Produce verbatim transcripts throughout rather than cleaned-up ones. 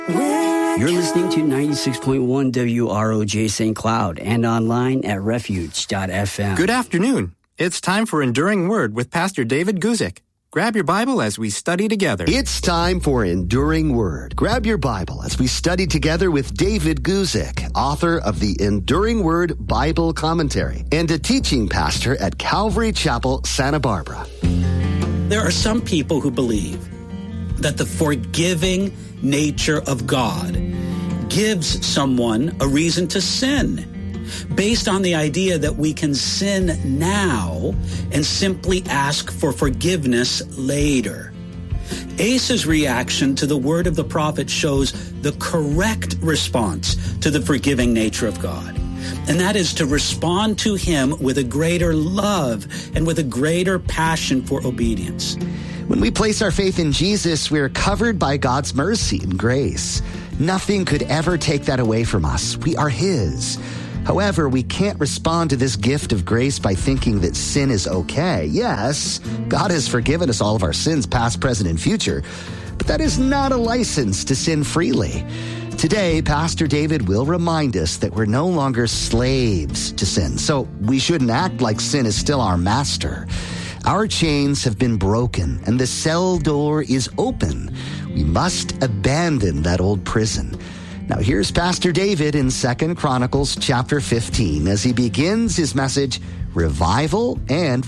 You're listening to ninety-six point one W R O J Saint Cloud and online at refuge dot f m. Good afternoon. It's time for Enduring Word with Pastor David Guzik. Grab your Bible as we study together. It's time for Enduring Word. Grab your Bible as we study together with David Guzik, author of the Enduring Word Bible Commentary and a teaching pastor at Calvary Chapel, Santa Barbara. There are some people who believe that the forgiving nature of God gives someone a reason to sin, based on the idea that we can sin now and simply ask for forgiveness later. Asa's reaction to the word of the prophet shows the correct response to the forgiving nature of God, and that is to respond to him with a greater love and with a greater passion for obedience. When we place our faith in Jesus, we are covered by God's mercy and grace. Nothing could ever take that away from us. We are his. However, we can't respond to this gift of grace by thinking that sin is okay. Yes, God has forgiven us all of our sins, past, present, and future, but that is not a license to sin freely. Today, Pastor David will remind us that we're no longer slaves to sin, so we shouldn't act like sin is still our master. Our chains have been broken, and the cell door is open. We must abandon that old prison. Now, here's Pastor David in Second Chronicles chapter fifteen as he begins his message, Revival and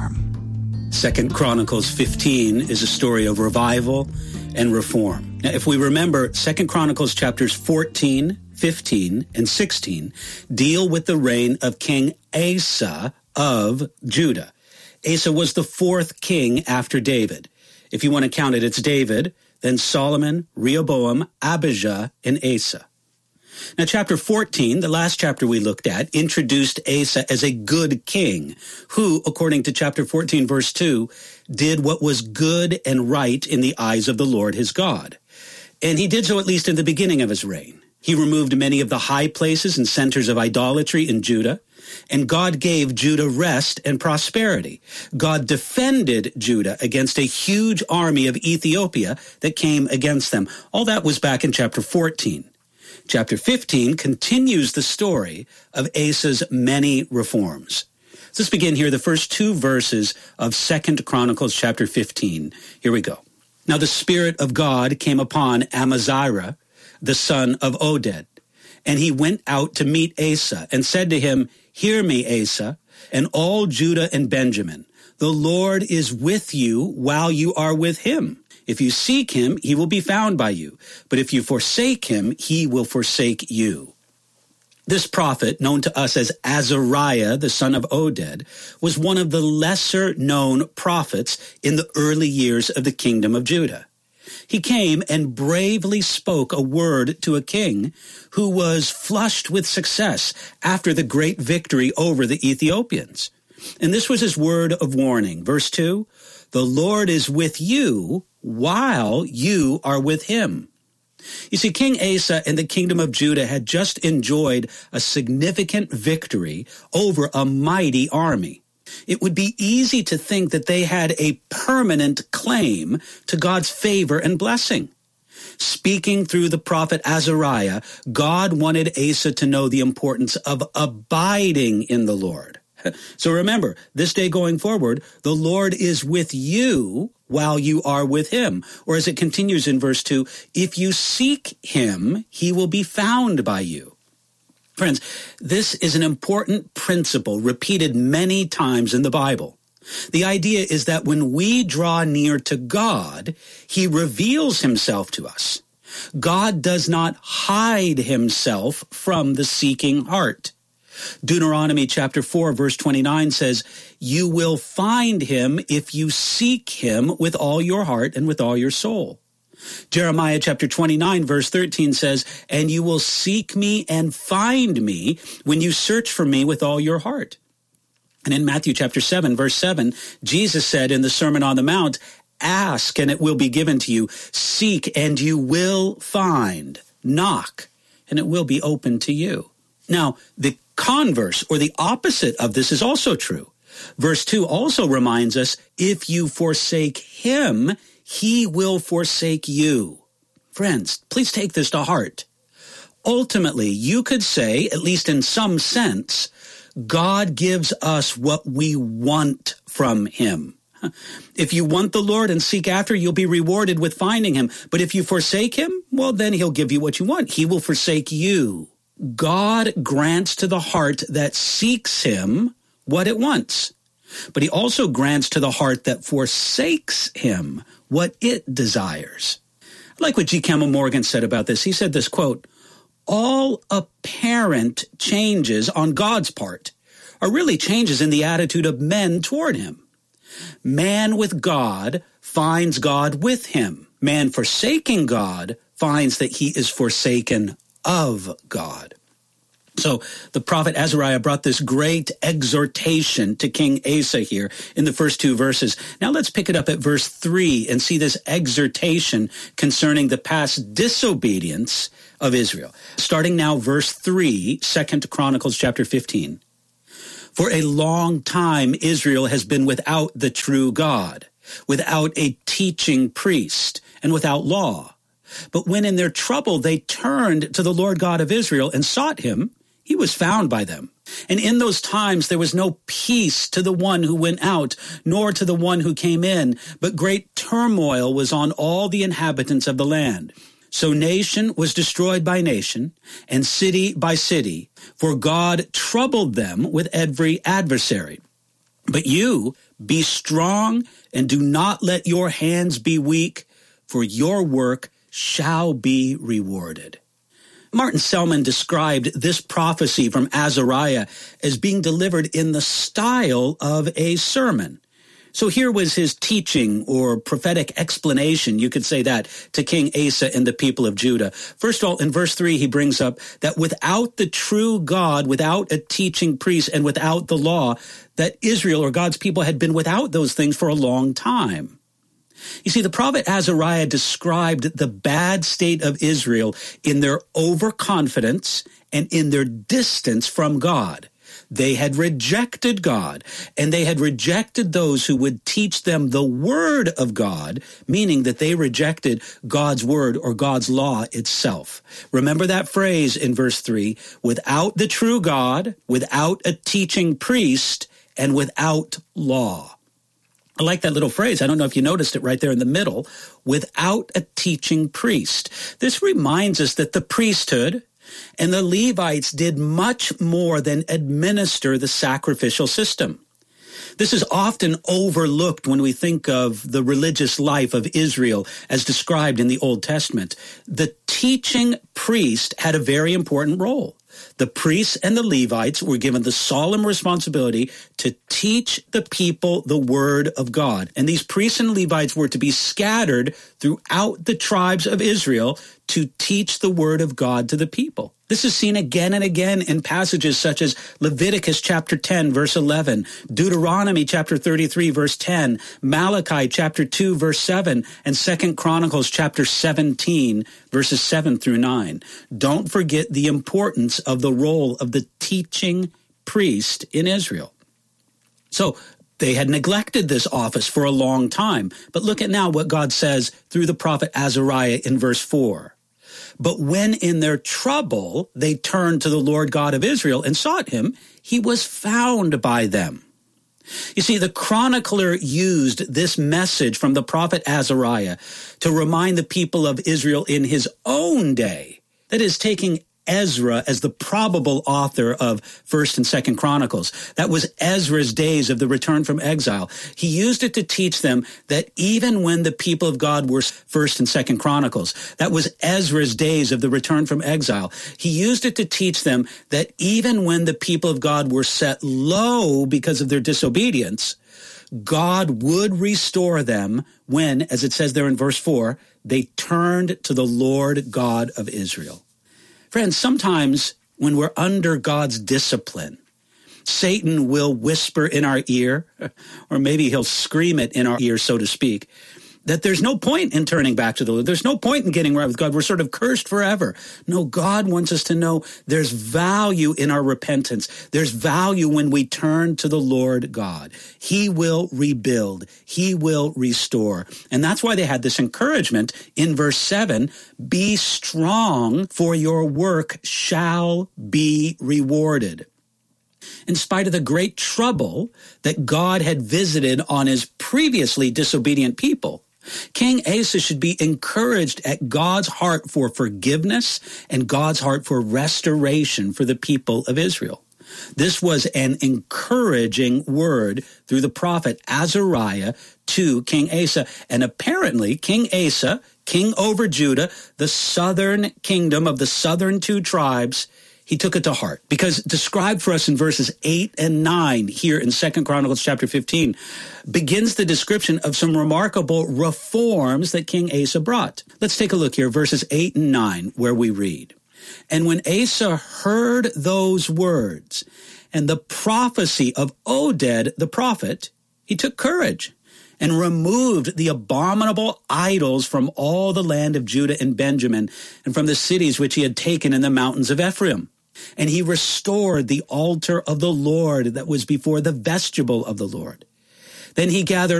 Reform. Second Chronicles fifteen is a story of revival and reform. Now, if we remember, Second Chronicles chapters fourteen, fifteen, and sixteen deal with the reign of King Asa of Judah. Asa was the fourth king after David. If you want to count it, it's David, then Solomon, Rehoboam, Abijah, and Asa. Now, chapter fourteen, the last chapter we looked at, introduced Asa as a good king who, according to chapter fourteen, verse two, did what was good and right in the eyes of the Lord his God. And he did so at least in the beginning of his reign. He removed many of the high places and centers of idolatry in Judah, and God gave Judah rest and prosperity. God defended Judah against a huge army of Ethiopia that came against them. All that was back in chapter fourteen. Chapter fifteen continues the story of Asa's many reforms. So let's begin here, the first two verses of Second Chronicles chapter fifteen. Here we go. Now the Spirit of God came upon Amaziah, the son of Oded, and he went out to meet Asa and said to him, "Hear me, Asa, and all Judah and Benjamin. The Lord is with you while you are with him. If you seek him, he will be found by you. But if you forsake him, he will forsake you." This prophet, known to us as Azariah, the son of Oded, was one of the lesser-known prophets in the early years of the kingdom of Judah. He came and bravely spoke a word to a king who was flushed with success after the great victory over the Ethiopians. And this was his word of warning. Verse two, "The Lord is with you while you are with him." You see, King Asa and the kingdom of Judah had just enjoyed a significant victory over a mighty army. It would be easy to think that they had a permanent claim to God's favor and blessing. Speaking through the prophet Azariah, God wanted Asa to know the importance of abiding in the Lord. So remember, this day going forward, the Lord is with you while you are with him. Or as it continues in verse two, if you seek him, he will be found by you. Friends, this is an important principle repeated many times in the Bible. The idea is that when we draw near to God, he reveals himself to us. God does not hide himself from the seeking heart. Deuteronomy chapter four, verse twenty-nine says, "You will find him if you seek him with all your heart and with all your soul." Jeremiah chapter twenty-nine, verse thirteen says, "And you will seek me and find me when you search for me with all your heart." And in Matthew chapter seven, verse seven, Jesus said in the Sermon on the Mount, "Ask and it will be given to you. Seek and you will find. Knock and it will be open to you." Now, the converse or the opposite of this is also true. Verse two also reminds us, if you forsake him, he will forsake you. Friends, please take this to heart. Ultimately, you could say, at least in some sense, God gives us what we want from him. If you want the Lord and seek after, you'll be rewarded with finding him. But if you forsake him, well, then he'll give you what you want. He will forsake you. God grants to the heart that seeks him what it wants. But he also grants to the heart that forsakes him what it desires. I like what G. Campbell Morgan said about this. He said this, quote, all apparent changes on God's part are really changes in the attitude of men toward him. Man with God finds God with him. Man forsaking God finds that he is forsaken of God. So the prophet Azariah brought this great exhortation to King Asa here in the first two verses. Now let's pick it up at verse three and see this exhortation concerning the past disobedience of Israel. Starting now, verse three, Second Chronicles chapter fifteen. For a long time, Israel has been without the true God, without a teaching priest, and without law. But when in their trouble they turned to the Lord God of Israel and sought him, he was found by them. And in those times there was no peace to the one who went out, nor to the one who came in, but great turmoil was on all the inhabitants of the land. So nation was destroyed by nation, and city by city, for God troubled them with every adversary. But you, be strong, and do not let your hands be weak, for your work shall be rewarded. Martin Selman described this prophecy from Azariah as being delivered in the style of a sermon. So here was his teaching or prophetic explanation, you could say that, to King Asa and the people of Judah. First of all, in verse three, he brings up that without the true God, without a teaching priest, and without the law, that Israel or God's people had been without those things for a long time. You see, the prophet Azariah described the bad state of Israel in their overconfidence and in their distance from God. They had rejected God, and they had rejected those who would teach them the word of God, meaning that they rejected God's word or God's law itself. Remember that phrase in verse three, without the true God, without a teaching priest, and without law. I like that little phrase. I don't know if you noticed it right there in the middle, without a teaching priest. This reminds us that the priesthood and the Levites did much more than administer the sacrificial system. This is often overlooked when we think of the religious life of Israel as described in the Old Testament. The teaching priest had a very important role. The priests and the Levites were given the solemn responsibility to teach the people the word of God. And these priests and Levites were to be scattered throughout the tribes of Israel to teach the word of God to the people. This is seen again and again in passages such as Leviticus chapter ten, verse eleven, Deuteronomy chapter thirty-three, verse ten, Malachi chapter two, verse seven, and Second Chronicles chapter seventeen, verses seven through nine. Don't forget the importance of the role of the teaching priest in Israel. So they had neglected this office for a long time. But look at now what God says through the prophet Azariah in verse four. But when in their trouble they turned to the Lord God of Israel and sought him, he was found by them. You see, the chronicler used this message from the prophet Azariah to remind the people of Israel in his own day, that is, taking Ezra as the probable author of First and Second Chronicles. That was Ezra's days of the return from exile. He used it to teach them that even when the people of God were First and Second Chronicles, that was Ezra's days of the return from exile. He used it to teach them that even when the people of God were set low because of their disobedience, God would restore them when, as it says there in verse four, they turned to the Lord God of Israel. Friends, sometimes when we're under God's discipline, Satan will whisper in our ear, or maybe he'll scream it in our ear, so to speak, that there's no point in turning back to the Lord. There's no point in getting right with God. We're sort of cursed forever. No, God wants us to know there's value in our repentance. There's value when we turn to the Lord God. He will rebuild. He will restore. And that's why they had this encouragement in verse seven, be strong, for your work shall be rewarded. In spite of the great trouble that God had visited on his previously disobedient people, King Asa should be encouraged at God's heart for forgiveness and God's heart for restoration for the people of Israel. This was an encouraging word through the prophet Azariah to King Asa. And apparently, King Asa, king over Judah, the southern kingdom of the southern two tribes, he took it to heart, because described for us in verses eight and nine here in Second Chronicles chapter fifteen begins the description of some remarkable reforms that King Asa brought. Let's take a look here, verses eight and nine, where we read, and when Asa heard those words and the prophecy of Oded the prophet, he took courage and removed the abominable idols from all the land of Judah and Benjamin and from the cities which he had taken in the mountains of Ephraim. And he restored the altar of the Lord that was before the vestibule of the Lord. Then he gathered